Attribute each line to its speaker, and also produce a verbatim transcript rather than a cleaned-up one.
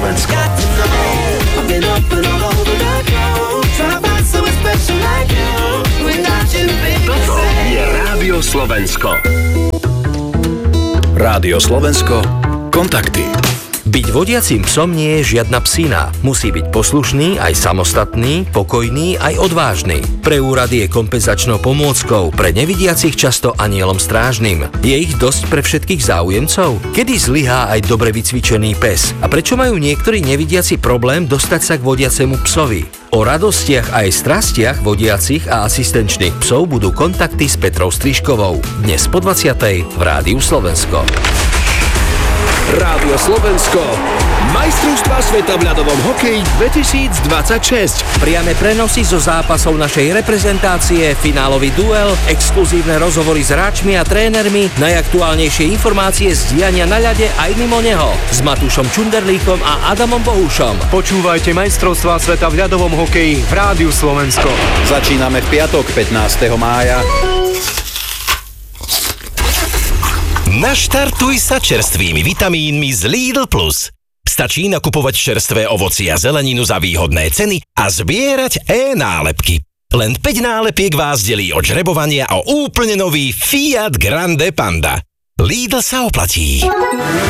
Speaker 1: Slovensko. Toto je Rádio Slovensko. Rádio Slovensko. Kontakty.
Speaker 2: Byť vodiacím psom nie je žiadna psina. Musí byť poslušný, aj samostatný, pokojný, aj odvážny. Pre úrady je kompenzačnou pomôckou, pre nevidiacich často anielom strážnym. Je ich dosť pre všetkých záujemcov? Kedy zlyhá aj dobre vycvičený pes? A prečo majú niektorí nevidiaci problém dostať sa k vodiacemu psovi? O radostiach aj strastiach vodiacich a asistenčných psov budú kontakty s Petrou Strižkovou. Dnes po dvadsiatej v Rádiu Slovensko.
Speaker 1: Rádio Slovensko. Majstrovstvá sveta v ľadovom hokeji dvetisícdvadsaťšesť.
Speaker 2: Priame prenosy zo zápasov našej reprezentácie, finálový duel, exkluzívne rozhovory s hráčmi a trénermi, najaktuálnejšie informácie z diania na ľade aj mimo neho. S Matúšom Čunderlíkom a Adamom Bohušom.
Speaker 3: Počúvajte Majstrovstvá sveta v ľadovom hokeji v Rádiu Slovensko.
Speaker 4: Začíname v piatok pätnásteho mája.
Speaker 5: Naštartuj sa čerstvými vitamínmi z Lidl Plus. Stačí nakupovať čerstvé ovocie a zeleninu za výhodné ceny a zbierať e-nálepky. Len päť nálepiek vás delí od žrebovania o úplne nový Fiat Grande Panda. Lidl sa oplatí.